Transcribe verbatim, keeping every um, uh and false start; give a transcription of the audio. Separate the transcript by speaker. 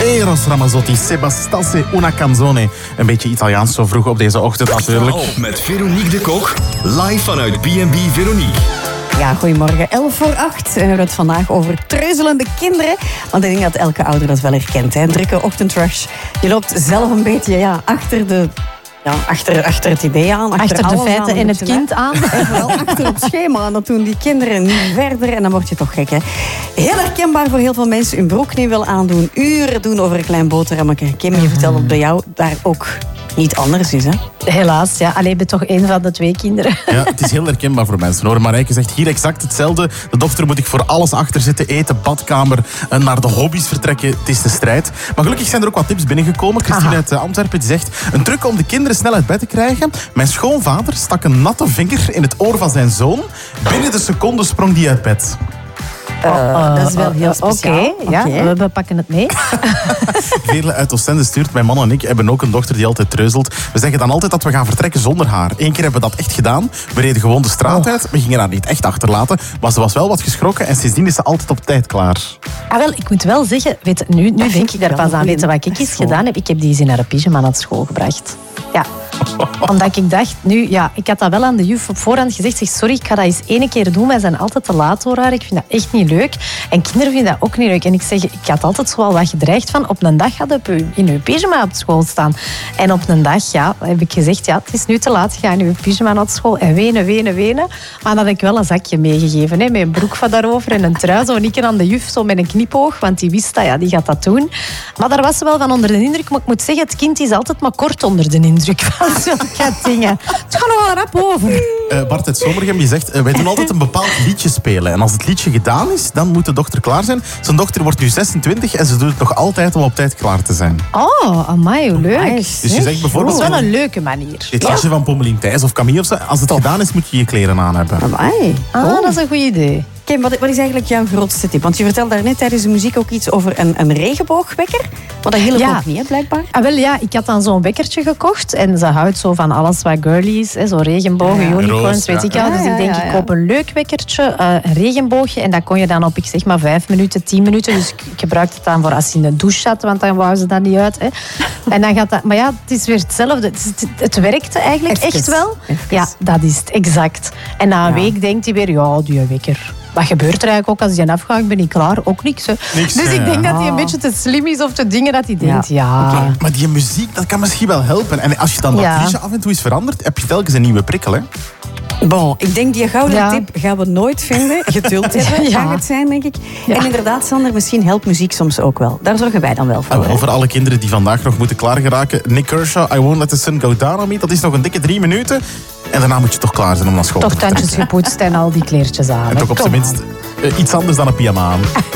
Speaker 1: Eros Ramazzotti, Se bastasse una canzone. Een beetje Italiaans zo vroeg op deze ochtend natuurlijk.
Speaker 2: Op met Veronique de Kok, live vanuit B en B Veronique.
Speaker 3: Ja, goedemorgen. elf voor acht. En we hebben het vandaag over treuzelende kinderen. Want ik denk dat elke ouder dat wel herkent. Hè. Een drukke ochtendrush. Je loopt zelf een beetje ja, achter de... Ja, achter, achter het idee aan.
Speaker 4: Achter, achter de feiten en het kind aan.
Speaker 3: En vooral achter op schema. En dat doen die kinderen niet verder. En dan word je toch gek, hè. Heel herkenbaar voor heel veel mensen. Hun broek niet wil aandoen. Uren doen over een klein boterhammetje. Kim, je vertelt dat bij jou daar ook niet anders is, hè?
Speaker 4: Helaas, ja. Alleen ben toch één van de twee kinderen.
Speaker 1: Ja, het is heel herkenbaar voor mensen, hoor. Marijke zegt hier exact hetzelfde. De dochter moet ik voor alles achter zitten. Eten, badkamer, naar de hobby's vertrekken. Het is de strijd. Maar gelukkig zijn er ook wat tips binnengekomen. Christine
Speaker 4: Aha.
Speaker 1: uit Antwerpen die zegt... Een truc om de kinderen snel uit bed te krijgen. Mijn schoonvader stak een natte vinger in het oor van zijn zoon. Binnen de seconde sprong die uit bed.
Speaker 3: Uh, dat is wel heel speciaal.
Speaker 4: Oké, okay, ja,
Speaker 3: okay.
Speaker 4: we pakken het mee.
Speaker 1: Veerle uit Oostende stuurt, mijn man en ik hebben ook een dochter die altijd treuzelt. We zeggen dan altijd dat we gaan vertrekken zonder haar. Eén keer hebben we dat echt gedaan. We reden gewoon de straat
Speaker 4: oh.
Speaker 1: uit. We gingen haar niet echt achterlaten. Maar ze was wel wat geschrokken en sindsdien is ze altijd op tijd klaar.
Speaker 4: Ah, wel, ik moet wel zeggen, weet, nu, nu denk ik daar pas aan. Weet je wat ik eens gedaan heb? Ik heb die eens in haar pyjama naar school gebracht. Ja. Omdat ik dacht, nu, ja, ik had dat wel aan de juf op voorhand gezegd. Zeg, sorry, ik ga dat eens één keer doen. Wij zijn altijd te laat voor haar. Ik vind dat echt niet leuk. En kinderen vinden dat ook niet leuk. En ik zeg, ik had altijd zo wel wat gedreigd van, op een dag gaat je in uw pyjama op school staan. En op een dag, ja, heb ik gezegd, ja, het is nu te laat. Ga in uw pyjama naar school. En wenen, wenen, wenen. Maar dan had ik wel een zakje meegegeven. Hè, met een broek van daarover en een trui. Zo, en ik aan de juf, zo met een knipoog. Want die wist dat, ja, die gaat dat doen. Maar daar was ze wel van onder de indruk. Maar ik moet zeggen, het kind is altijd maar kort onder de indruk van zulke dingen. Het gaat nog wel rap over.
Speaker 1: Uh, Bart uit Zomergem, die zegt... Uh, wij doen altijd een bepaald liedje spelen. En als het liedje gedaan is, dan moet de dochter klaar zijn. Zijn dochter wordt nu zesentwintig en ze doet het nog altijd om op tijd klaar te zijn.
Speaker 4: Oh, amai, hoe leuk.
Speaker 1: Dus je zegt bijvoorbeeld...
Speaker 4: Dat is wel een leuke manier.
Speaker 1: Dit liedje van Pommelien Thijs of Camille of zo. Als het gedaan is, moet je je kleren aan hebben.
Speaker 3: Amai.
Speaker 4: Ah,
Speaker 3: oh.
Speaker 4: dat is een goed idee.
Speaker 3: Kim, wat, wat is eigenlijk jouw grootste tip? Want je vertelde daarnet tijdens de muziek ook iets over een, een regenboogwekker. Maar dat hielp
Speaker 4: ja.
Speaker 3: ook niet, hè, blijkbaar.
Speaker 4: Ah, wel, ja, ik had dan zo'n wekkertje gekocht. En ze houdt zo van alles wat girly is. Hè, zo regenbogen,
Speaker 3: ja,
Speaker 4: unicorns,
Speaker 1: roos,
Speaker 4: weet
Speaker 1: ja.
Speaker 4: ik al. Dus
Speaker 3: Ja, ja,
Speaker 4: ik denk,
Speaker 3: ja, ja.
Speaker 4: ik koop een leuk wekkertje, uh, een regenboogje. En dat kon je dan op, ik zeg maar, vijf minuten, tien minuten. Dus ik gebruikte het dan voor als je in de douche zat, want dan wou ze dat niet uit. Hè. En dan gaat dat... Maar ja, het is weer hetzelfde. Het, het, het werkte eigenlijk
Speaker 3: Even.
Speaker 4: echt wel.
Speaker 3: Even.
Speaker 4: Ja, dat is het, exact. En na een
Speaker 3: Ja.
Speaker 4: week denkt hij weer, ja, die wekker. Wat gebeurt er eigenlijk ook als die afgaat? Ik ben niet klaar, ook niks. Hè.
Speaker 1: Niks,
Speaker 4: dus ik
Speaker 1: ja.
Speaker 4: denk dat hij een
Speaker 3: Ah.
Speaker 4: beetje te slim is of te dingen dat hij denkt, ja.
Speaker 3: Ja.
Speaker 4: ja.
Speaker 1: Maar die muziek, dat kan misschien wel helpen. En als je dan dat
Speaker 4: Ja.
Speaker 1: liedje af en toe is veranderd, heb je telkens een nieuwe prikkel, hè?
Speaker 3: Bon, ik denk die gouden
Speaker 4: Ja.
Speaker 3: tip gaan we nooit vinden. Geduld hebben
Speaker 4: Ja.
Speaker 3: gaat het zijn, denk ik.
Speaker 4: Ja.
Speaker 3: En inderdaad, Sander, misschien helpt muziek soms ook wel. Daar zorgen wij dan wel voor.
Speaker 1: Ah, wel,
Speaker 3: hè.
Speaker 1: voor alle kinderen die vandaag nog moeten klaargeraken. Nick Kershaw, I Won't Let the Sun Go Down on Me. Dat is nog een dikke drie minuten. En daarna moet je toch klaar zijn om naar school
Speaker 4: Toch
Speaker 1: te vertrekken.
Speaker 4: tandjes gepoetst en al die kleertjes aan.
Speaker 1: En
Speaker 4: hè.
Speaker 1: toch op
Speaker 4: Kom
Speaker 1: zijn
Speaker 4: aan.
Speaker 1: minst uh, iets anders dan een pyjama aan.